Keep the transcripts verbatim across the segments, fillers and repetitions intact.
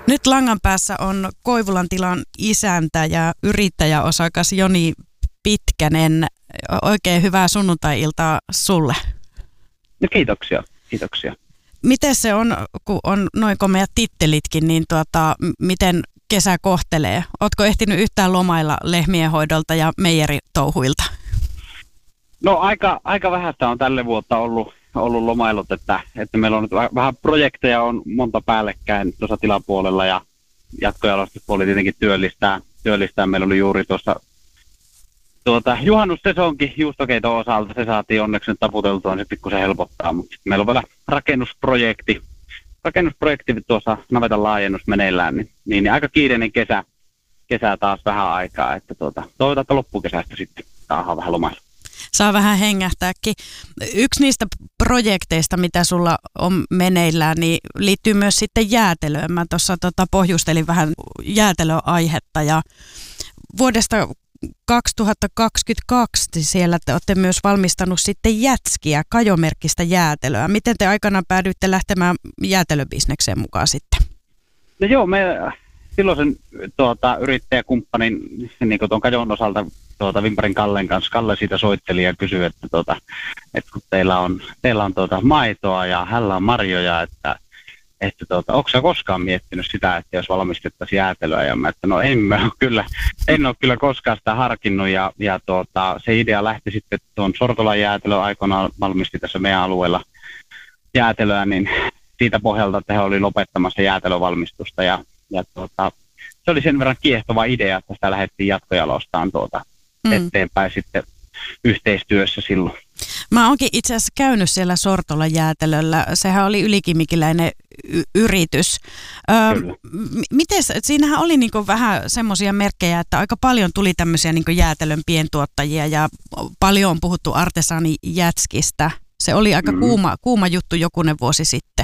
Nyt langan päässä on Koivulan tilan isäntä ja yrittäjäosakas Joni Pitkänen. Oikein hyvää sunnuntai-iltaa sulle. No kiitoksia, kiitoksia. Miten se on, kun on noin komeat tittelitkin, niin tuota, miten kesä kohtelee? Ootko ehtinyt yhtään lomailla lehmien hoidolta ja meijeritouhuilta? No aika, aika vähäistä on tälle vuotta ollut, ollut lomailut, että, että meillä on nyt vähän projekteja on monta päällekkäin tuossa tilapuolella ja jatkojalostuspuoli tietenkin työllistää. työllistää. Meillä oli juuri tuossa tuota, juhannussesonkin juustokeiton osalta, se saatiin onneksi nyt taputeltua, niin se pikkusen helpottaa, mutta meillä on vielä rakennusprojekti, rakennusprojekti tuossa navetan laajennus meneillään, niin, niin aika kiireinen kesä, kesä taas vähän aikaa, että tuota, toivotaan, että loppukesästä sitten saadaan vähän lomailla. Saa vähän hengähtääkin. Yksi niistä projekteista, mitä sulla on meneillään, niin liittyy myös sitten jäätelöön. Mä tuossa tota, pohjustelin vähän jäätelöaihetta ja vuodesta kaksituhattakaksikymmentäkaksi siellä te olette myös valmistanut sitten jätskiä, kajomerkkistä jäätelöä. Miten te aikana päädyitte lähtemään jäätelöbisnekseen mukaan sitten? No joo, me silloisen tuota, yrittäjäkumppanin niin tuon kajon osalta tuota, Vimparin Kallen kanssa, Kalle siitä soitteli ja kysyi, että, tuota, että kun teillä on, teillä on tuota, maitoa ja hänellä on marjoja, että että tuota, onko sä koskaan miettinyt sitä, että jos valmistettaisiin jäätelöä, ja mä, että no en mä ole kyllä, en ole kyllä koskaan sitä harkinnut, ja, ja tuota, se idea lähti sitten tuon Sortolan jäätelö aikoinaan valmisti tässä meidän alueella jäätelöä, niin siitä pohjalta, että he oli lopettamassa jäätelövalmistusta, ja, ja tuota, se oli sen verran kiehtova idea, että sitä lähdettiin jatkojalostamaan tuota mm. eteenpäin sitten yhteistyössä silloin. Mä oonkin itse asiassa käynyt siellä Sortolan jäätelöllä. Sehän oli ylikimikiläinen y- yritys. Öö, m- miten, siinähän oli niinku vähän semmoisia merkkejä, että aika paljon tuli tämmöisiä niinku jäätelön pientuottajia ja paljon on puhuttu artesaanijätskistä. Se oli aika mm. kuuma, kuuma juttu jokunen vuosi sitten.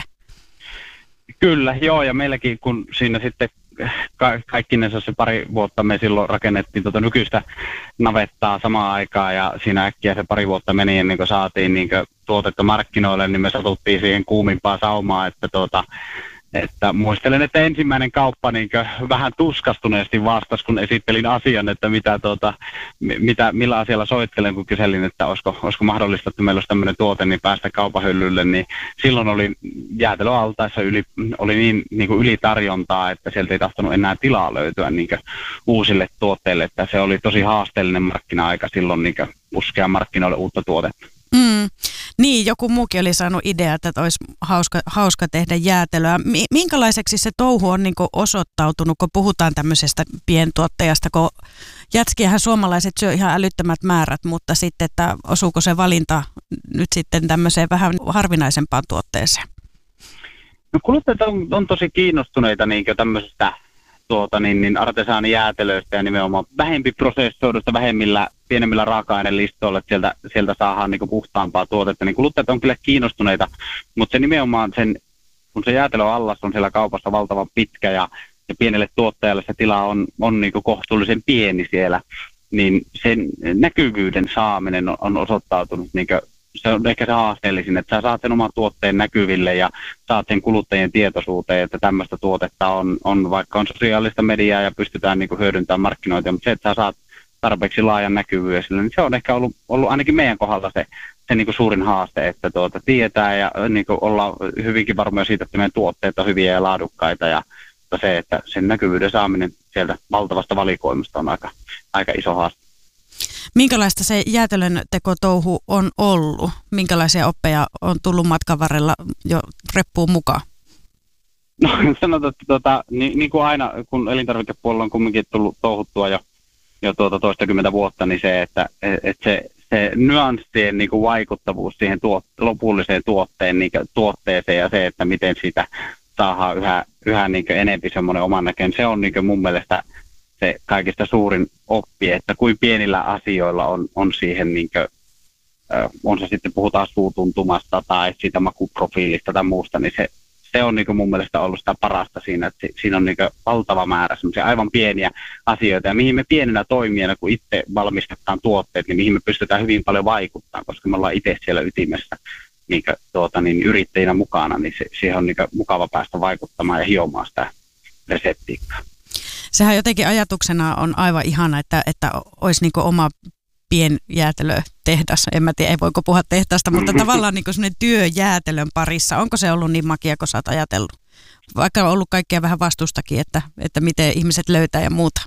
Kyllä, joo, ja meilläkin kun siinä sitten ka- kaikkinensa se pari vuotta me silloin rakennettiin tuota nykyistä navettaa samaan aikaan ja siinä äkkiä se pari vuotta meni ennen kuin saatiin niin kuin tuotetta markkinoille, niin me satuttiin siihen kuumimpaan saumaan, että tuota, että muistelen, että ensimmäinen kauppa niin vähän tuskastuneesti vastasi, kun esittelin asian, että mitä, tuota, mitä, millä asialla soittelen, kun kyselin, että olisiko, olisiko mahdollista, että meillä olisi tämmöinen tuote, niin päästä kaupahyllylle, niin silloin oli jäätelöaltaissa yli, oli niin, niin kuin ylitarjontaa, että sieltä ei tahtonut enää tilaa löytyä niin kuin uusille tuotteille, että se oli tosi haasteellinen markkina-aika silloin niin kuin puskea markkinoille uutta tuotetta. Mm. Niin, joku muukin oli saanut idea, että olisi hauska, hauska tehdä jäätelöä. Minkälaiseksi se touhu on niin kuin osoittautunut, kun puhutaan tämmöisestä pientuottajasta, kun jätskiähän suomalaiset syö ihan älyttömät määrät, mutta sitten, että osuuko se valinta nyt sitten tämmöiseen vähän harvinaisempaan tuotteeseen? No kuluttajat on, on tosi kiinnostuneita niin tämmöisestä tuota, niin, niin artesaanijäätelöistä ja nimenomaan vähempi prosessoidusta, vähemmillä, pienemmillä raaka-ainelistoilla, että sieltä, sieltä saadaan niin puhtaampaa tuotetta, niin kuluttajat on kyllä kiinnostuneita, mutta se nimenomaan sen, kun se jäätelöallas on siellä kaupassa valtavan pitkä ja, ja pienelle tuottajalle se tila on, on niin kohtuullisen pieni siellä, niin sen näkyvyyden saaminen on, on osoittautunut niin kuin, se on ehkä se haasteellisin, että sä saat sen oman tuotteen näkyville ja saat sen kuluttajien tietoisuuteen, että tämmöistä tuotetta on, on vaikka on sosiaalista mediaa ja pystytään niin kuin hyödyntämään markkinoita, mutta se, että sä saat tarpeeksi laajan näkyvyyden sille, niin se on ehkä ollut, ollut ainakin meidän kohdalla se, se niin kuin suurin haaste, että tuota, tietää ja niin kuin ollaan hyvinkin varmoja siitä, että meidän tuotteet on hyviä ja laadukkaita ja se, että sen näkyvyyden saaminen sieltä valtavasta valikoimasta on aika, aika iso haaste. Minkälaista se jäätelön tekotouhu on ollut? Minkälaisia oppeja on tullut matkan varrella jo reppuun mukaan? No sanotaan, että tuota, niin, niin kuin aina, kun elintarvikepuolella on kumminkin tullut touhuttua jo, jo tuota toistakymmentä vuotta, niin se, että et se, se nyanssien niin kuin vaikuttavuus siihen tuot, lopulliseen tuotteen, niin kuin tuotteeseen ja se, että miten siitä saadaan yhä, yhä niin kuin enemmän semmoinen oman näköinen, se on niin kuin mun mielestä se kaikista suurin oppi, että kuin pienillä asioilla on, on siihen, niin kuin, on se sitten puhutaan suutuntumasta tai siitä makuprofiilista tai muusta, niin se, se on niin kuin mun mielestä ollut sitä parasta siinä, että siinä on niin kuin valtava määrä semmoisia aivan pieniä asioita, ja mihin me pienenä toimijana, kun itse valmistetaan tuotteet, niin mihin me pystytään hyvin paljon vaikuttamaan, koska me ollaan itse siellä ytimessä niin kuin, tuota, niin yrittäjinä mukana, niin se, siihen on niin kuin mukava päästä vaikuttamaan ja hiomaan sitä reseptiikkaa. Sehän jotenkin ajatuksena on aivan ihana, että, että olisi niin kuin oma pienjäätelötehdas. En mä tiedä, ei voiko puhua tehtaasta, mutta tavallaan niin kuin sellainen työ jäätelön parissa. Onko se ollut niin makia, kun sä oot ajatellut? Vaikka on ollut kaikkea vähän vastustakin, että, että miten ihmiset löytää ja muuta.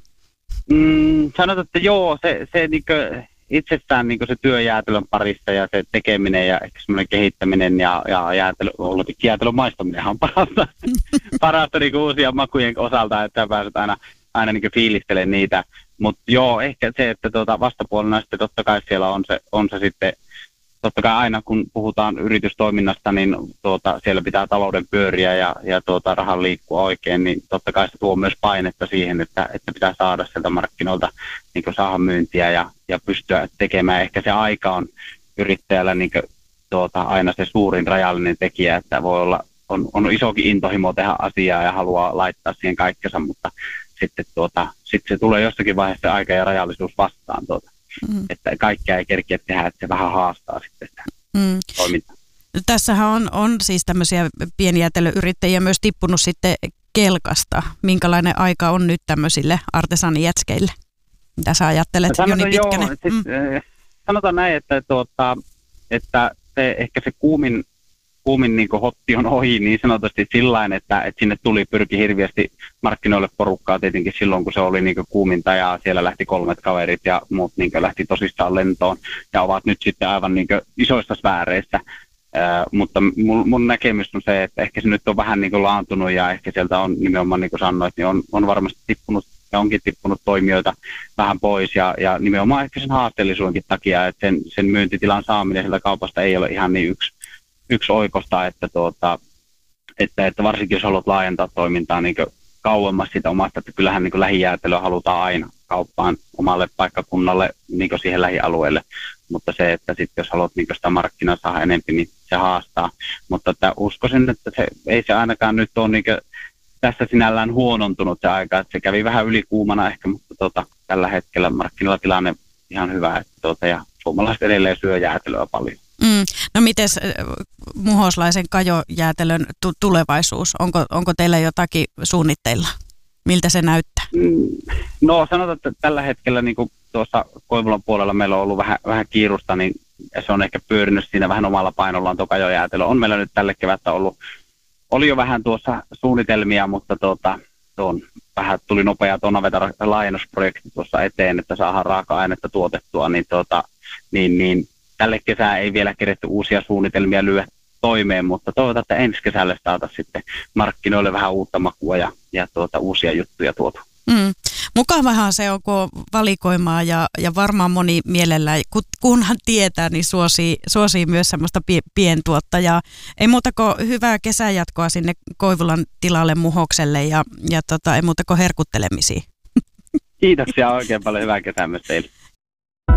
Mm, sanotaan, että joo, se, se niin kuin itsestään niin kuin se työ jäätelön parissa ja se tekeminen ja ehkä semmoinen kehittäminen ja, ja jäätelö, jäätelön maistaminen on parasta, parasta niin kuin uusien makujen osalta, että pääset aina, aina niin kuin fiilistelemään niitä. Mutta joo, ehkä se, että tuota vastapuolena sitten totta kai siellä on se, on se sitten, totta kai aina kun puhutaan yritystoiminnasta, niin tuota, siellä pitää talouden pyöriä ja, ja tuota, rahan liikkua oikein, niin totta kai se tuo myös painetta siihen, että, että pitää saada sieltä markkinoilta niin kuin saada myyntiä ja, ja pystyä tekemään. Ehkä se aika on yrittäjällä niin kuin, tuota, aina se suurin rajallinen tekijä, että voi olla, on, on isokin intohimo tehdä asiaa ja haluaa laittaa siihen kaikkensa, mutta sitten tuota, sit se tulee jossakin vaiheessa se aika ja rajallisuus vastaan tuota. Mm. Että kaikkea ei kerkiä tehdä, että se vähän haastaa sitten sitä mm. toimintaa. Tässähän on, on siis tämmöisiä pienjäätelöyrittäjiä myös tippunut sitten kelkasta. Minkälainen aika on nyt tämmöisille artesaanijätskeille? Mitä sä ajattelet, no, Joni Pitkänen? Joo, siis, mm. Sanotaan näin, että, tuota, että se, ehkä se kuumin kuumin niin kuin hotti on ohi niin sanotusti sillain, että, että sinne tuli pyrki hirveästi markkinoille porukkaa tietenkin silloin, kun se oli niin kuin kuuminta ja siellä lähti kolmet kaverit ja muut niin kuin lähti tosissaan lentoon ja ovat nyt sitten aivan niin kuin isoissa sfääreissä. Äh, mutta mun, mun näkemys on se, että ehkä se nyt on vähän niin kuin laantunut ja ehkä sieltä on nimenomaan niin kuin sanoit, niin on, on varmasti tippunut ja onkin tippunut toimijoita vähän pois ja, ja nimenomaan ehkä sen haasteellisuudenkin takia, että sen, sen myyntitilan saaminen sieltä kaupasta ei ole ihan niin yksi yksi oikosta, että, tuota, että, että varsinkin jos haluat laajentaa toimintaa niin kauemmas siitä omasta, että kyllähän niin lähijäätelöä halutaan aina kauppaan omalle paikkakunnalle niin siihen lähialueelle, mutta se, että sitten jos haluat niin sitä markkinaa saada enemmän, niin se haastaa, mutta että uskoisin, että se, ei se ainakaan nyt ole niin tässä sinällään huonontunut se aika, että se kävi vähän ylikuumana ehkä, mutta tuota, tällä hetkellä markkinoilla tilanne ihan hyvä, että tuota, ja suomalaiset edelleen syö jäätelöä paljon. Mm. No mites muhoslaisen kajojäätelön tu- tulevaisuus? Onko, onko teillä jotakin suunnitteilla? Miltä se näyttää? Mm. No sanotaan, että tällä hetkellä niin kuin tuossa Koivulan puolella meillä on ollut vähän, vähän kiirusta, niin se on ehkä pyörinyt siinä vähän omalla painollaan tuo kajojäätelö. On meillä nyt tälle kevättä ollut, oli jo vähän tuossa suunnitelmia, mutta tuota, tuon, vähän tuli nopea tuon navetan laajennusprojekti tuossa eteen, että saadaan raaka-ainetta tuotettua, niin, tuota, niin, niin tälle kesää ei vielä keretty uusia suunnitelmia lyödä toimeen, mutta toivotaan, että ensi kesälle saataisiin sitten markkinoille vähän uutta makua ja, ja tuota, uusia juttuja tuotu. Mm. Mukavahan se on, kun on valikoimaa ja, ja varmaan moni mielellään, kunhan tietää, niin suosii, suosii myös semmoista pie, pientuottajaa. Ei muuta kuin hyvää kesäjatkoa sinne Koivulan tilalle Muhokselle ja, ja tota, ei muuta kuin herkuttelemisia. Kiitoksia oikein paljon, hyvää kesää myös teille.